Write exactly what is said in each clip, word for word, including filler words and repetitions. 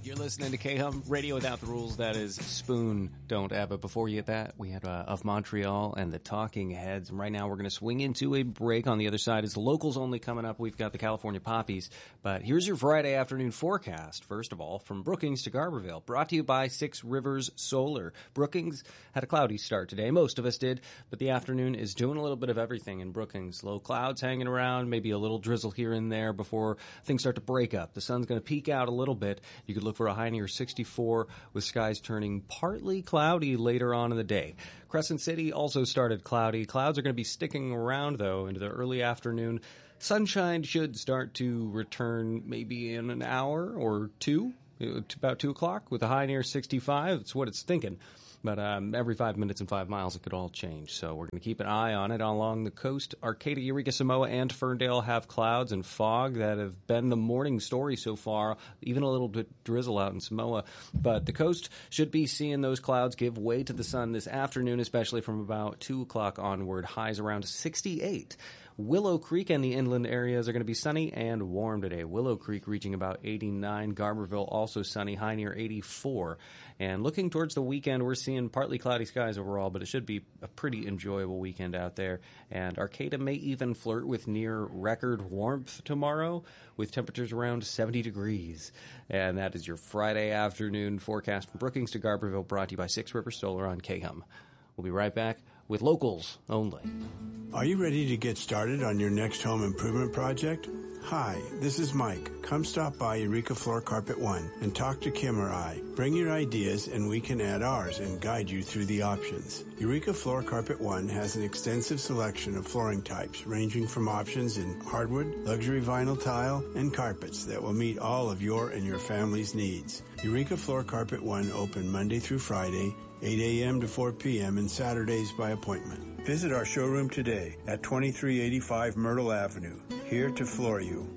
You're listening to K-Hum, Radio Without the Rules. That is Spoon, Don't Have It. Before you get that, we had uh, Of Montreal and the Talking Heads. And right now we're going to swing into a break. On the other side is the locals only coming up. We've got the California Poppies. But here's your Friday afternoon forecast. First of all, from Brookings to Garberville. Brought to you by Six Rivers Solar. Brookings had a cloudy start today. Most of us did. But the afternoon is doing a little bit of everything in Brookings. Low clouds hanging around, maybe a little drizzle here and there before things start to break up. The sun's going to peek out a little bit. You could look for a high near sixty-four with skies turning partly cloudy later on in the day. Crescent City also started cloudy. Clouds are going to be sticking around, though, into the early afternoon. Sunshine should start to return maybe in an hour or two, about two o'clock, with a high near sixty-five. That's what it's thinking. But um, every five minutes and five miles, it could all change. So we're going to keep an eye on it. Along the coast, Arcata, Eureka, Samoa, and Ferndale have clouds and fog that have been the morning story so far, even a little bit drizzle out in Samoa. But the coast should be seeing those clouds give way to the sun this afternoon, especially from about two o'clock onward. Highs around sixty-eight. Willow Creek and the inland areas are going to be sunny and warm today. Willow Creek reaching about eighty-nine. Garberville also sunny, high near eighty-four. And looking towards the weekend, we're seeing partly cloudy skies overall, but it should be a pretty enjoyable weekend out there. And Arcata may even flirt with near record warmth tomorrow, with temperatures around seventy degrees. And that is your Friday afternoon forecast from Brookings to Garberville, brought to you by Six Rivers Solar on K-Hum. We'll be right back with locals only. Are you ready to get started on your next home improvement project? Hi, this is Mike. Come stop by Eureka Floor Carpet One and talk to Kim or I. Bring your ideas and we can add ours and guide you through the options. Eureka Floor Carpet One has an extensive selection of flooring types ranging from options in hardwood, luxury vinyl tile, and carpets that will meet all of your and your family's needs. Eureka Floor Carpet One open Monday through Friday, eight a.m. to four p.m. and Saturdays by appointment. Visit our showroom today at twenty-three eighty-five Myrtle Avenue, here to floor you.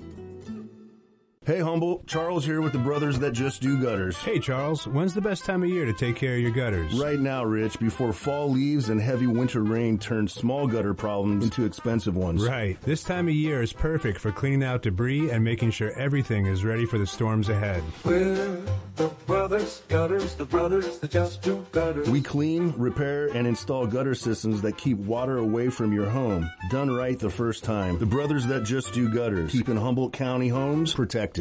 Hey Humboldt, Charles here with the Brothers That Just Do Gutters. Hey Charles, when's the best time of year to take care of your gutters? Right now, Rich, before fall leaves and heavy winter rain turns small gutter problems into expensive ones. Right. This time of year is perfect for cleaning out debris and making sure everything is ready for the storms ahead. We're the Brothers Gutters, the Brothers That Just Do Gutters. We clean, repair, and install gutter systems that keep water away from your home. Done right the first time. The Brothers That Just Do Gutters. Keeping Humboldt County homes protected.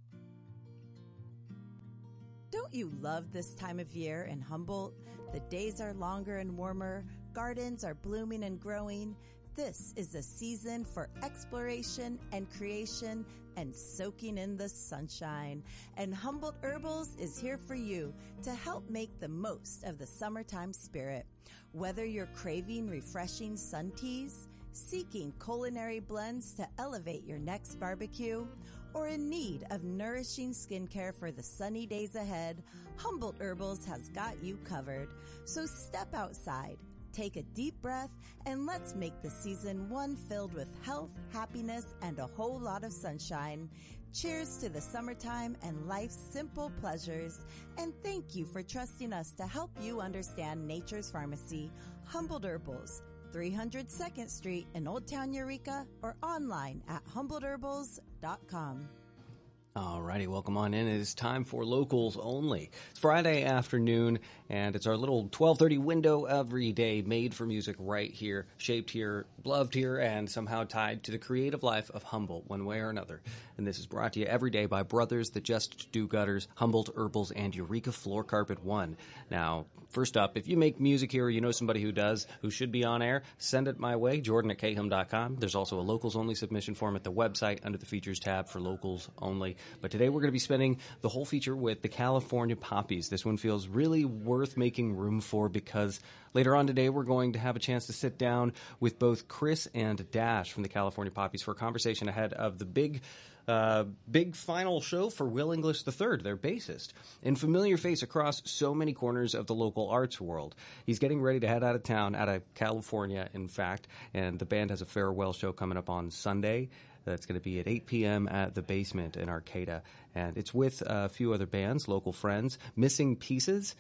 Don't you love this time of year in Humboldt? The days are longer and warmer, gardens are blooming and growing. This is a season for exploration and creation and soaking in the sunshine. And Humboldt Herbals is here for you to help make the most of the summertime spirit. Whether you're craving refreshing sun teas, seeking culinary blends to elevate your next barbecue, or in need of nourishing skincare for the sunny days ahead, Humboldt Herbals has got you covered. So step outside, take a deep breath, and let's make the season one filled with health, happiness, and a whole lot of sunshine. Cheers to the summertime and life's simple pleasures. And thank you for trusting us to help you understand nature's pharmacy, Humboldt Herbals, three hundred second Street in Old Town Eureka, or online at humboldt herbals dot com. Alrighty, welcome on in. It is time for Locals Only. It's Friday afternoon, and it's our little twelve thirty window every day, made for music right here, shaped here, loved here, and somehow tied to the creative life of Humboldt one way or another. And this is brought to you every day by Brothers That Just Do Gutters, Humboldt Herbals, and Eureka Floor Carpet One. Now, first up, if you make music here or you know somebody who does, who should be on air, send it my way, Jordan at K Hum dot com. There's also a Locals Only submission form at the website under the Features tab for Locals Only. But today we're going to be spending the whole feature with the California Poppies. This one feels really worth making room for because later on today we're going to have a chance to sit down with both Chris and Dash from the California Poppies for a conversation ahead of the big Uh, big final show for Will English the third, their bassist, and familiar face across so many corners of the local arts world. He's getting ready to head out of town, out of California, in fact, and the band has a farewell show coming up on Sunday. That's going to be at eight p.m. at the Basement in Arcata, and it's with a few other bands, local friends, Missing Pieces,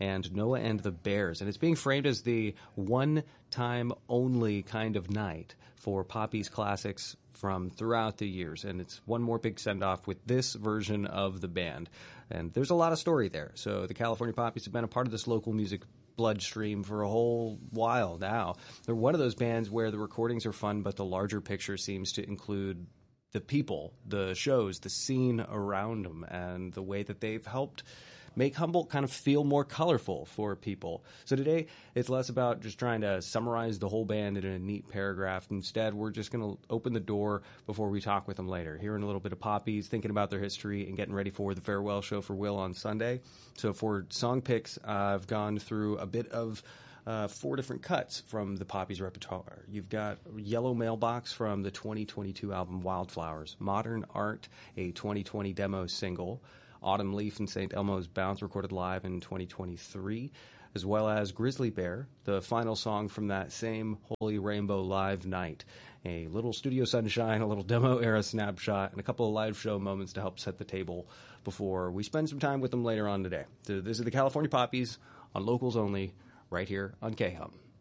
and Noah and the Bears. And it's being framed as the one-time only kind of night for Poppy's classics from throughout the years. And it's one more big send-off with this version of the band. And there's a lot of story there. So the California Poppies have been a part of this local music bloodstream for a whole while now. They're one of those bands where the recordings are fun, but the larger picture seems to include the people, the shows, the scene around them, and the way that they've helped make Humboldt kind of feel more colorful for people. So today, it's less about just trying to summarize the whole band in a neat paragraph. Instead, we're just going to open the door before we talk with them later, hearing a little bit of Poppies, thinking about their history, and getting ready for the farewell show for Will on Sunday. So for song picks, I've gone through a bit of Uh, four different cuts from the Poppies repertoire. You've got Yellow Mailbox from the twenty twenty-two album Wildflowers, Modern Art, a twenty twenty demo single, Autumn Leaf and Saint Elmo's Bounce recorded live in twenty twenty-three, as well as Grizzly Bear, the final song from that same Holy Rainbow live night. A little Studio Sunshine, a little demo era snapshot, and a couple of live show moments to help set the table before we spend some time with them later on today. So this is the California Poppies on Locals Only, right here on K-Hum.